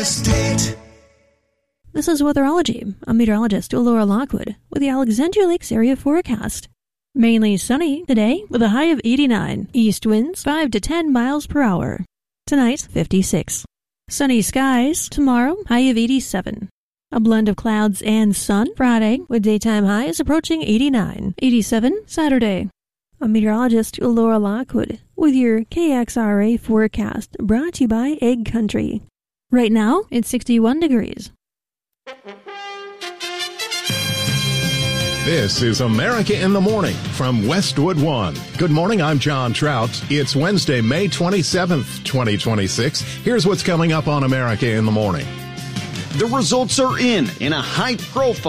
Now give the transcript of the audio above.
State. This is Weatherology. I'm meteorologist Laura Lockwood with the Alexandria Lakes area forecast. Mainly sunny today with a high of 89. East winds 5 to 10 miles per hour. Tonight, 56. Sunny skies tomorrow, high of 87. A blend of clouds and sun Friday with daytime highs approaching 89. 87 Saturday. I'm meteorologist Laura Lockwood with your KXRA forecast brought to you by Egg Country. Right now, it's 61 degrees. This is America in the Morning from Westwood One. Good morning, I'm John Trout. It's Wednesday, May 27th, 2026. Here's what's coming up on America in the Morning. The results are in a high-profile